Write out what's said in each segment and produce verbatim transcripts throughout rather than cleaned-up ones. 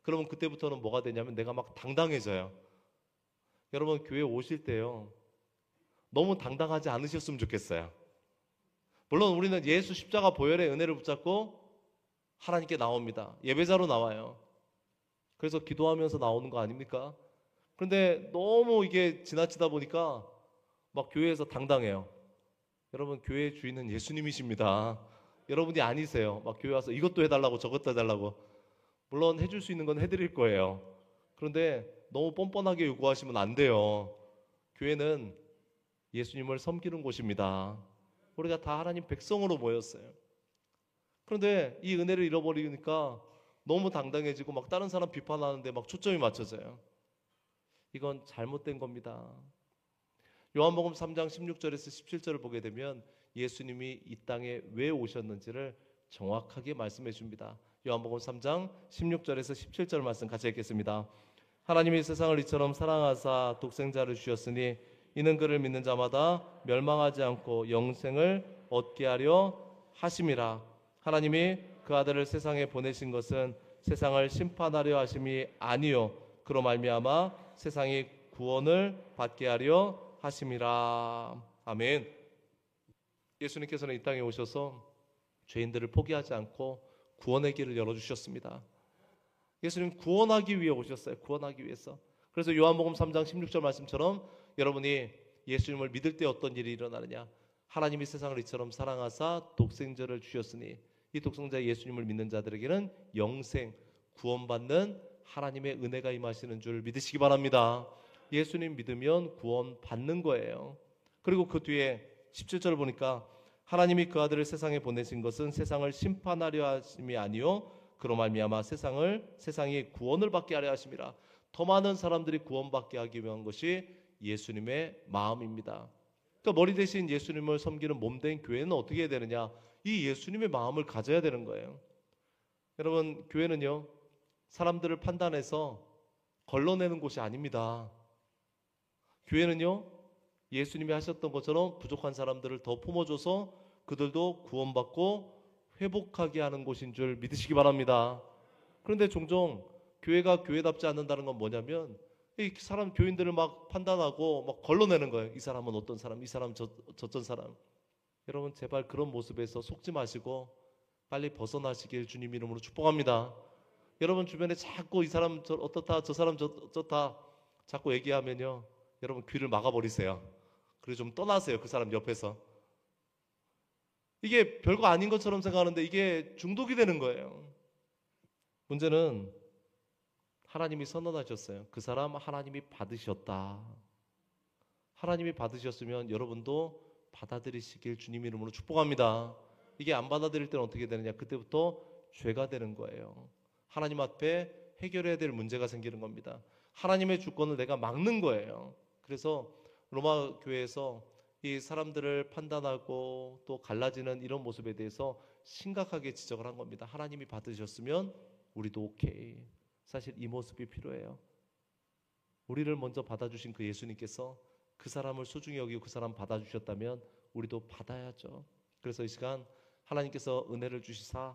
그러면 그때부터는 뭐가 되냐면 내가 막 당당해져요. 여러분 교회 오실 때요. 너무 당당하지 않으셨으면 좋겠어요. 물론 우리는 예수 십자가 보혈의 은혜를 붙잡고 하나님께 나옵니다. 예배자로 나와요. 그래서 기도하면서 나오는 거 아닙니까? 그런데 너무 이게 지나치다 보니까 막 교회에서 당당해요. 여러분 교회의 주인은 예수님이십니다. 여러분이 아니세요. 막 교회 와서 이것도 해달라고 저것도 해달라고. 물론 해줄 수 있는 건 해드릴 거예요. 그런데 너무 뻔뻔하게 요구하시면 안 돼요. 교회는 예수님을 섬기는 곳입니다. 우리가 다 하나님 백성으로 모였어요. 그런데 이 은혜를 잃어버리니까 너무 당당해지고 막 다른 사람 비판하는데 막 초점이 맞춰져요. 이건 잘못된 겁니다. 요한복음 삼 장 십육 절에서 십칠 절을 보게 되면 예수님이 이 땅에 왜 오셨는지를 정확하게 말씀해 줍니다. 요한복음 삼 장 십육 절에서 십칠 절 말씀 같이 읽겠습니다. 하나님이 세상을 이처럼 사랑하사 독생자를 주셨으니 이는 그를 믿는 자마다 멸망하지 않고 영생을 얻게 하려 하심이라. 하나님이 그 아들을 세상에 보내신 것은 세상을 심판하려 하심이 아니요 그로 말미암아 세상이 구원을 받게 하려 하심이라. 아멘. 예수님께서는 이 땅에 오셔서 죄인들을 포기하지 않고 구원의 길을 열어주셨습니다. 예수님 구원하기 위해 오셨어요. 구원하기 위해서. 그래서 요한복음 삼 장 십육 절 말씀처럼 여러분이 예수님을 믿을 때 어떤 일이 일어나느냐. 하나님이 세상을 이처럼 사랑하사 독생자를 주셨으니 이 독생자 예수님을 믿는 자들에게는 영생, 구원받는 하나님의 은혜가 임하시는 줄 믿으시기 바랍니다. 예수님 믿으면 구원받는 거예요. 그리고 그 뒤에 십칠 절을 보니까 하나님이 그 아들을 세상에 보내신 것은 세상을 심판하려 하심이 아니요 그로 말미암아 세상을 세상이 구원을 받게 하려 하심이라. 더 많은 사람들이 구원받게 하기 위한 것이 예수님의 마음입니다. 그러니까 머리 대신 예수님을 섬기는 몸된 교회는 어떻게 해야 되느냐? 이 예수님의 마음을 가져야 되는 거예요. 여러분 교회는요 사람들을 판단해서 걸러내는 곳이 아닙니다. 교회는요 예수님이 하셨던 것처럼 부족한 사람들을 더 품어줘서 그들도 구원받고 회복하게 하는 곳인 줄 믿으시기 바랍니다. 그런데 종종 교회가 교회답지 않는다는 건 뭐냐면 이 사람 교인들을 막 판단하고 막 걸러내는 거예요. 이 사람은 어떤 사람, 이 사람 저, 저런 사람. 여러분 제발 그런 모습에서 속지 마시고 빨리 벗어나시길 주님 이름으로 축복합니다. 여러분 주변에 자꾸 이 사람 저 어떻다 저 사람 저 저다 자꾸 얘기하면요 여러분 귀를 막아버리세요. 그리고 좀 떠나세요. 그 사람 옆에서. 이게 별거 아닌 것처럼 생각하는데 이게 중독이 되는 거예요. 문제는 하나님이 선언하셨어요. 그 사람 하나님이 받으셨다. 하나님이 받으셨으면 여러분도 받아들이시길 주님 이름으로 축복합니다. 이게 안 받아들일 때는 어떻게 되느냐? 그때부터 죄가 되는 거예요. 하나님 앞에 해결해야 될 문제가 생기는 겁니다. 하나님의 주권을 내가 막는 거예요. 그래서 로마 교회에서 이 사람들을 판단하고 또 갈라지는 이런 모습에 대해서 심각하게 지적을 한 겁니다. 하나님이 받으셨으면 우리도 오케이. 사실 이 모습이 필요해요. 우리를 먼저 받아주신 그 예수님께서 그 사람을 소중히 여기고 그 사람 받아주셨다면 우리도 받아야죠. 그래서 이 시간 하나님께서 은혜를 주시사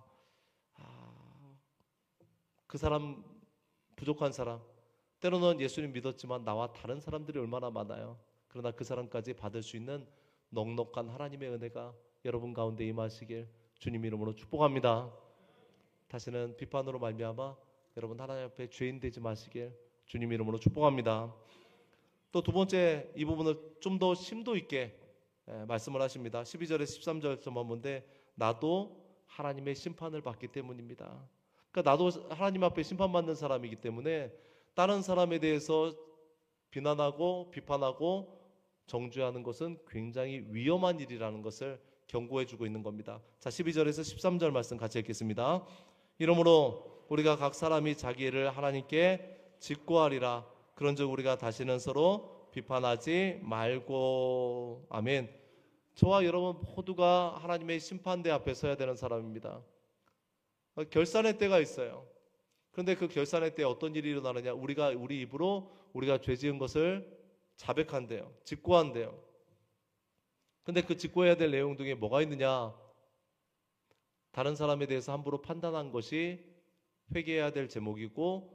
아, 그 사람 부족한 사람 때로는 예수님 믿었지만 나와 다른 사람들이 얼마나 많아요. 그러나 그 사람까지 받을 수 있는 넉넉한 하나님의 은혜가 여러분 가운데 임하시길 주님 이름으로 축복합니다. 다시는 비판으로 말미암아 여러분 하나님 앞에 죄인 되지 마시길 주님 이름으로 축복합니다. 또 두 번째 이 부분을 좀 더 심도 있게 말씀을 하십니다. 십이 절에 십삼 절쯤 보는데 나도 하나님의 심판을 받기 때문입니다. 그러니까 나도 하나님 앞에 심판받는 사람이기 때문에 다른 사람에 대해서 비난하고 비판하고 정죄하는 것은 굉장히 위험한 일이라는 것을 경고해 주고 있는 겁니다. 자, 십이 절에서 십삼 절 말씀 같이 읽겠습니다. 이러므로 우리가 각 사람이 자기 일을 하나님께 직고하리라. 그런즉 우리가 다시는 서로 비판하지 말고. 아멘. 저와 여러분 모두가 하나님의 심판대 앞에 서야 되는 사람입니다. 결산의 때가 있어요. 그런데 그 결산의 때 어떤 일이 일어나느냐? 우리가 우리 입으로 우리가 죄 지은 것을 자백한대요. 직고한대요. 근데 그 직고해야 될 내용 중에 뭐가 있느냐? 다른 사람에 대해서 함부로 판단한 것이 회개해야 될 제목이고